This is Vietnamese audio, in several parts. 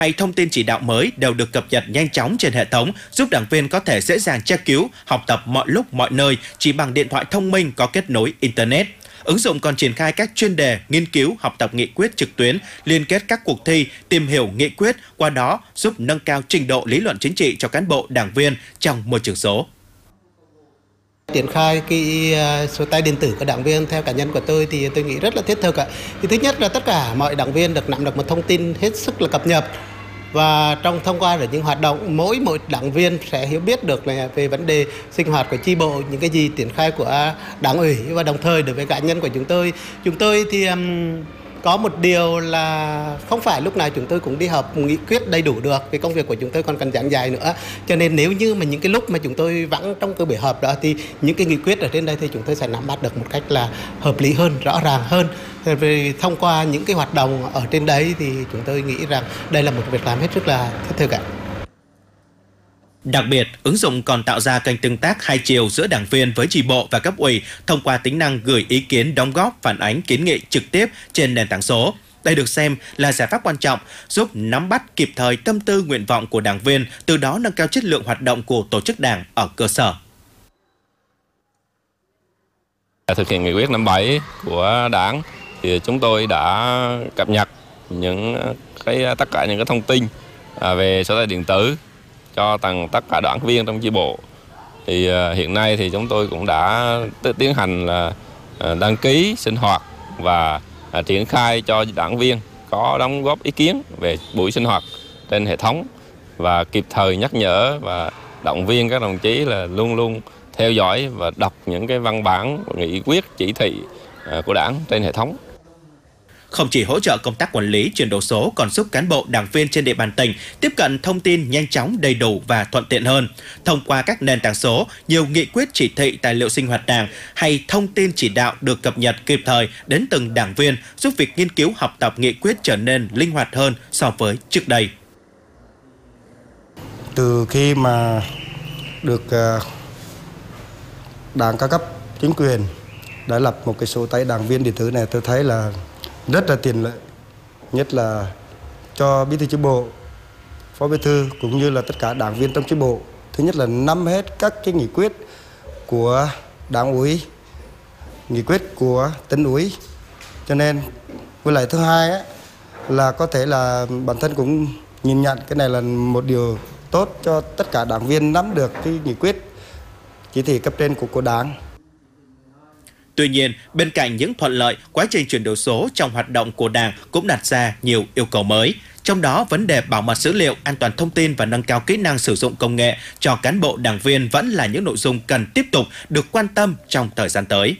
hay thông tin chỉ đạo mới đều được cập nhật nhanh chóng trên hệ thống, giúp đảng viên có thể dễ dàng tra cứu, học tập mọi lúc mọi nơi chỉ bằng điện thoại thông minh có kết nối Internet. Ứng dụng còn triển khai các chuyên đề, nghiên cứu, học tập nghị quyết trực tuyến, liên kết các cuộc thi, tìm hiểu nghị quyết, qua đó giúp nâng cao trình độ lý luận chính trị cho cán bộ, đảng viên trong môi trường số. Triển khai cái số tay điện tử của đảng viên theo cá nhân của tôi thì tôi nghĩ rất là thiết thực ạ. Thì thứ nhất là tất cả mọi đảng viên được nắm được một thông tin hết sức là cập nhật, và thông qua những hoạt động mỗi đảng viên sẽ hiểu biết được là về vấn đề sinh hoạt của chi bộ, những cái gì triển khai của đảng ủy, và đồng thời đối với cá nhân của chúng tôi thì có một điều là không phải lúc nào chúng tôi cũng đi họp nghị quyết đầy đủ được, vì công việc của chúng tôi còn cần giảng dài nữa. Cho nên nếu như mà những cái lúc mà chúng tôi vắng trong cái buổi họp đó thì những cái nghị quyết ở trên đây thì chúng tôi sẽ nắm bắt được một cách là hợp lý hơn, rõ ràng hơn. Vì thông qua những cái hoạt động ở trên đấy thì chúng tôi nghĩ rằng đây là một việc làm hết sức là thiết thực ạ. Đặc biệt, ứng dụng còn tạo ra kênh tương tác hai chiều giữa đảng viên với chi bộ và cấp ủy thông qua tính năng gửi ý kiến, đóng góp, phản ánh, kiến nghị trực tiếp trên nền tảng số. Đây được xem là giải pháp quan trọng giúp nắm bắt kịp thời tâm tư nguyện vọng của đảng viên, từ đó nâng cao chất lượng hoạt động của tổ chức đảng ở cơ sở. Thực hiện nghị quyết 57 của Đảng thì chúng tôi đã cập nhật tất cả những cái thông tin về sổ tay điện tử cho tất cả đảng viên trong chi bộ. Thì hiện nay thì chúng tôi cũng đã tiến hành là đăng ký sinh hoạt và triển khai cho đảng viên có đóng góp ý kiến về buổi sinh hoạt trên hệ thống, và kịp thời nhắc nhở và động viên các đồng chí là luôn luôn theo dõi và đọc những cái văn bản, nghị quyết, chỉ thị của Đảng trên hệ thống. Không chỉ hỗ trợ công tác quản lý chuyển đổi số, còn giúp cán bộ, đảng viên trên địa bàn tỉnh tiếp cận thông tin nhanh chóng, đầy đủ và thuận tiện hơn. Thông qua các nền tảng số, nhiều nghị quyết, chỉ thị, tài liệu sinh hoạt đảng hay thông tin chỉ đạo được cập nhật kịp thời đến từng đảng viên, giúp việc nghiên cứu, học tập nghị quyết trở nên linh hoạt hơn so với trước đây. Từ khi mà được Đảng các cấp, chính quyền đã lập một cái số tay đảng viên điện tử này, tôi thấy là rất là tiện lợi, nhất là cho bí thư chi bộ, phó bí thư cũng như là tất cả đảng viên trong chi bộ. Thứ nhất là nắm hết các cái nghị quyết của đảng ủy, nghị quyết của tỉnh ủy. Cho nên với lại thứ hai ấy, là có thể là bản thân cũng nhìn nhận cái này là một điều tốt cho tất cả đảng viên nắm được cái nghị quyết, chỉ thị cấp trên của Đảng. Tuy nhiên, bên cạnh những thuận lợi, quá trình chuyển đổi số trong hoạt động của Đảng cũng đặt ra nhiều yêu cầu mới. Trong đó, vấn đề bảo mật dữ liệu, an toàn thông tin và nâng cao kỹ năng sử dụng công nghệ cho cán bộ đảng viên vẫn là những nội dung cần tiếp tục được quan tâm trong thời gian tới.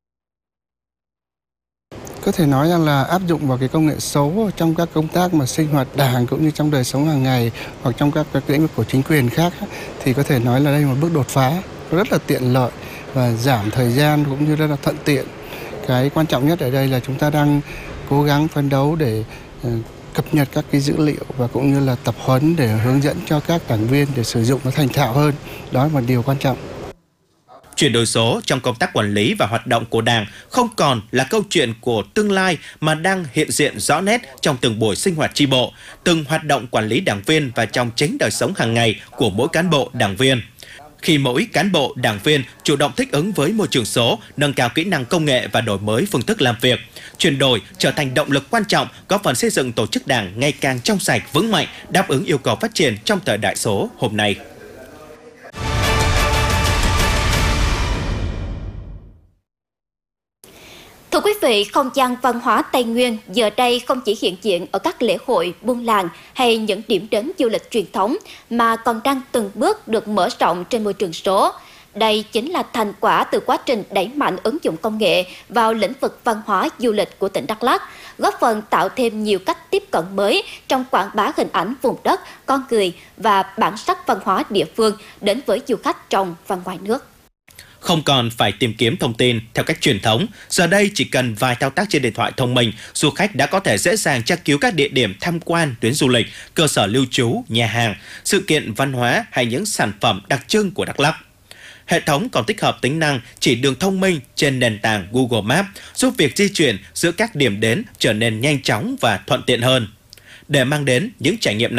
Có thể nói rằng là áp dụng vào cái công nghệ số trong các công tác mà sinh hoạt đảng cũng như trong đời sống hàng ngày hoặc trong các lĩnh vực của chính quyền khác thì có thể nói là đây là một bước đột phá rất là tiện lợi và giảm thời gian cũng như rất là thuận tiện. Cái quan trọng nhất ở đây là chúng ta đang cố gắng phấn đấu để cập nhật các cái dữ liệu và cũng như là tập huấn để hướng dẫn cho các đảng viên để sử dụng nó thành thạo hơn. Đó là một điều quan trọng. Chuyển đổi số trong công tác quản lý và hoạt động của Đảng không còn là câu chuyện của tương lai mà đang hiện diện rõ nét trong từng buổi sinh hoạt chi bộ, từng hoạt động quản lý đảng viên và trong chính đời sống hàng ngày của mỗi cán bộ đảng viên. Khi mỗi cán bộ, đảng viên chủ động thích ứng với môi trường số, nâng cao kỹ năng công nghệ và đổi mới phương thức làm việc, chuyển đổi trở thành động lực quan trọng góp phần xây dựng tổ chức Đảng ngày càng trong sạch, vững mạnh, đáp ứng yêu cầu phát triển trong thời đại số hôm nay. Thưa quý vị, không gian văn hóa Tây Nguyên giờ đây không chỉ hiện diện ở các lễ hội, buôn làng hay những điểm đến du lịch truyền thống mà còn đang từng bước được mở rộng trên môi trường số. Đây chính là thành quả từ quá trình đẩy mạnh ứng dụng công nghệ vào lĩnh vực văn hóa du lịch của tỉnh Đắk Lắk, góp phần tạo thêm nhiều cách tiếp cận mới trong quảng bá hình ảnh vùng đất, con người và bản sắc văn hóa địa phương đến với du khách trong và ngoài nước. Không còn phải tìm kiếm thông tin theo cách truyền thống, giờ đây chỉ cần vài thao tác trên điện thoại thông minh, du khách đã có thể dễ dàng tra cứu các địa điểm tham quan, tuyến du lịch, cơ sở lưu trú, nhà hàng, sự kiện văn hóa hay những sản phẩm đặc trưng của Đắk Lắk. Hệ thống còn tích hợp tính năng chỉ đường thông minh trên nền tảng Google Maps, giúp việc di chuyển giữa các điểm đến trở nên nhanh chóng và thuận tiện hơn. để mang đến những trải nghiệm này